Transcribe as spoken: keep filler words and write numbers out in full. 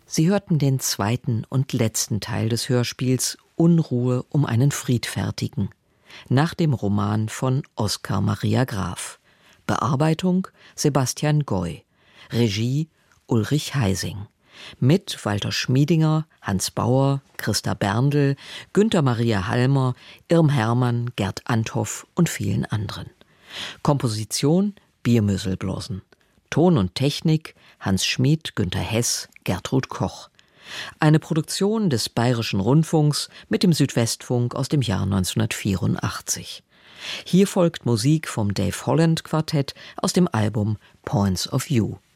Sie hörten den zweiten und letzten Teil des Hörspiels Unruhe um einen Friedfertigen, nach dem Roman von Oskar Maria Graf. Bearbeitung Sebastian Goy, Regie Ulrich Heising. Mit Walter Schmiedinger, Hans Bauer, Christa Berndl, Günther Maria Halmer, Irm Hermann, Gerd Anthoff und vielen anderen. Komposition Biermöselblosen. Ton und Technik Hans Schmid, Günther Hess, Gertrud Koch. Eine Produktion des Bayerischen Rundfunks mit dem Südwestfunk aus dem Jahr neunzehnhundertvierundachtzig. Hier folgt Musik vom Dave Holland Quartett aus dem Album Points of View.